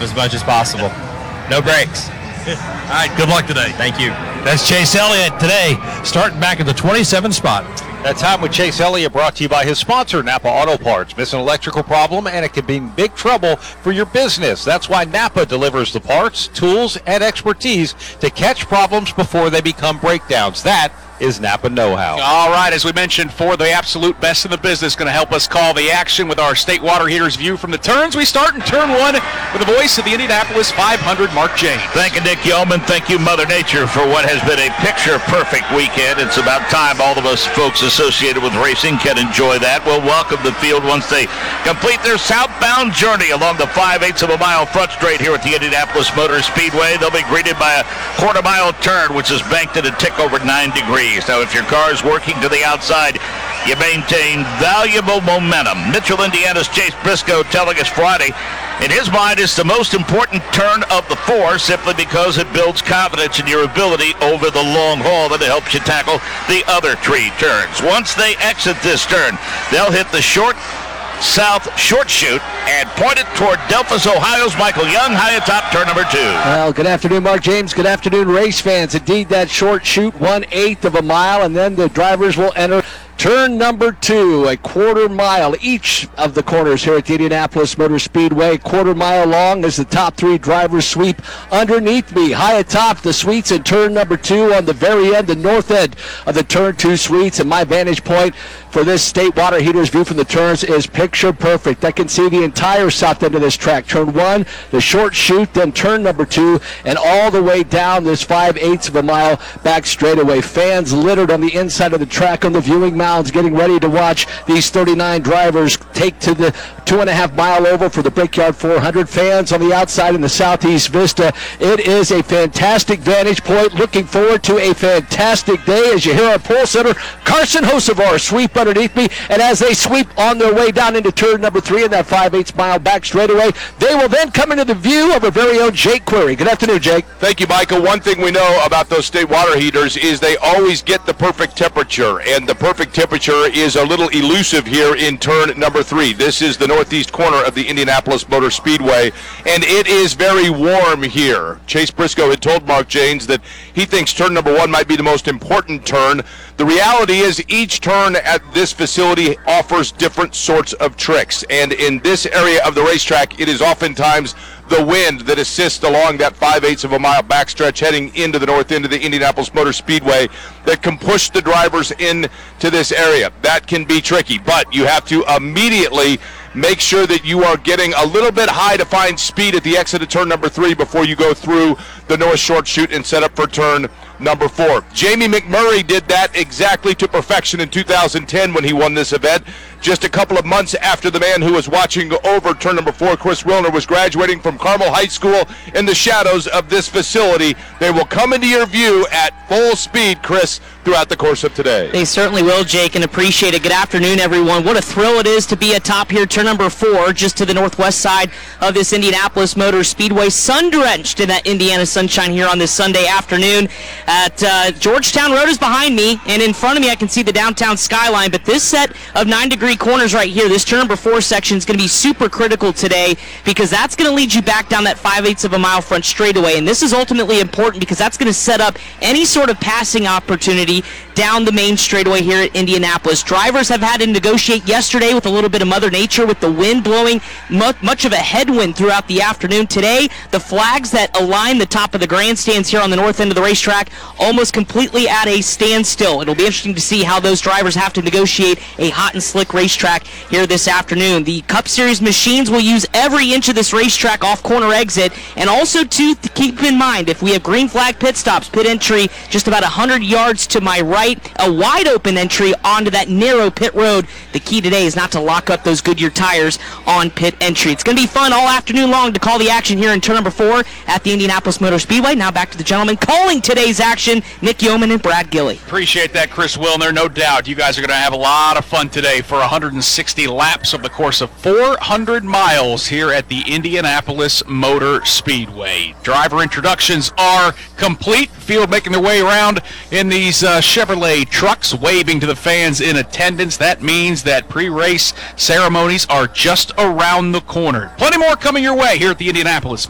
as much as possible. No brakes. All right, good luck today. Thank you. That's Chase Elliott today, starting back at the 27th spot. That time with Chase Elliott brought to you by his sponsor, Napa Auto Parts. Miss an electrical problem and it can be big trouble for your business. That's why Napa delivers the parts, tools, and expertise to catch problems before they become breakdowns. That is Napa know-how. All right, as we mentioned, for the absolute best in the business, going to help us call the action with our state water heaters view from the turns. We start in turn one with the voice of the Indianapolis 500, Mark James. Thank you, Nick Yeoman. Thank you, Mother Nature, for what has been a picture-perfect weekend. It's about time all of us folks associated with racing can enjoy that. We'll welcome the field once they complete their southbound journey along the 5/8 of a mile front straight here at the Indianapolis Motor Speedway. They'll be greeted by a quarter-mile turn, which is banked at a tick over 9 degrees. Now, if your car is working to the outside, you maintain valuable momentum. Mitchell, Indiana's Chase Briscoe telling us Friday, in his mind, it's the most important turn of the four simply because it builds confidence in your ability over the long haul that it helps you tackle the other 3 turns. Once they exit this turn, they'll hit the south short chute and point it toward Delphos, Ohio's Michael Young, high atop turn number 2. Well, good afternoon, Mark James. Good afternoon, race fans. Indeed, that short chute, 1/8 of a mile, and then the drivers will enter turn number 2, a quarter mile. Each of the corners here at the Indianapolis Motor Speedway, quarter mile long as the top 3 drivers sweep underneath me. High atop the suites in turn number 2 on the very end, the north end of the turn 2 suites. And my vantage point for this state water heaters view from the turns is picture perfect. I can see the entire south end of this track. Turn 1, the short chute, then turn number 2, and all the way down this 5/8 of a mile back straightaway. Fans littered on the inside of the track on the viewing mounds, getting ready to watch these 39 drivers take to the 2.5 mile oval for the Brickyard 400. Fans on the outside in the southeast vista. It is a fantastic vantage point. Looking forward to a fantastic day as you hear our pole setter, Carson Hocevar, sweep underneath me. And as they sweep on their way down into turn number 3 in that 5/8 mile back straightaway, they will then come into the view of our very own Jake Query. Good afternoon, Jake. Thank you, Michael. One thing we know about those state water heaters is they always get the perfect temperature, and the perfect temperature is a little elusive here in turn number 3. This is the northeast corner of the Indianapolis Motor Speedway, and it is very warm here. Chase Briscoe had told Mark James that he thinks turn number 1 might be the most important turn. The reality is each turn at this facility offers different sorts of tricks, and in this area of the racetrack, it is oftentimes the wind that assists along that 5/8 of a mile backstretch heading into the north end of the Indianapolis Motor Speedway that can push the drivers into this area. That can be tricky, but you have to immediately make sure that you are getting a little bit high to find speed at the exit of turn number 3 before you go through the north short chute and set up for turn number 4. Jamie McMurray did that exactly to perfection in 2010 when he won this event. Just a couple of months after the man who was watching over turn number 4, Chris Wilner, was graduating from Carmel High School in the shadows of this facility. They will come into your view at full speed, Chris, throughout the course of today. They certainly will, Jake, and appreciate it. Good afternoon, everyone. What a thrill it is to be atop here, turn number 4, just to the northwest side of this Indianapolis Motor Speedway. Sun-drenched in that Indiana sunshine here on this Sunday afternoon. At Georgetown Road is behind me, and in front of me I can see the downtown skyline, but this set of 9-degree corners right here, this turn number 4 section is going to be super critical today because that's going to lead you back down that 5/8 of a mile front straightaway, and this is ultimately important because that's going to set up any sort of passing opportunity down the main straightaway here at Indianapolis. Drivers have had to negotiate yesterday with a little bit of Mother Nature with the wind blowing much of a headwind throughout the afternoon. Today, the flags that align the top of the grandstands here on the north end of the racetrack almost completely at a standstill. It'll be interesting to see how those drivers have to negotiate a hot and slick racetrack here this afternoon. The Cup Series machines will use every inch of this racetrack off corner exit, and also to keep in mind, if we have green flag pit stops, pit entry just about 100 yards to my right, a wide open entry onto that narrow pit road. The key today is not to lock up those Goodyear tires on pit entry. It's going to be fun all afternoon long to call the action here in turn number 4 at the Indianapolis Motor Speedway. Now back to the gentlemen calling today's action, Nick Yeoman and Brad Gilley. Appreciate that, Chris Wilner. No doubt you guys are going to have a lot of fun today for 160 laps of the course of 400 miles here at the Indianapolis Motor Speedway. Driver introductions are complete. Field making their way around in these Chevrolet trucks, waving to the fans in attendance. That means that pre-race ceremonies are just around the corner. Plenty more coming your way here at the Indianapolis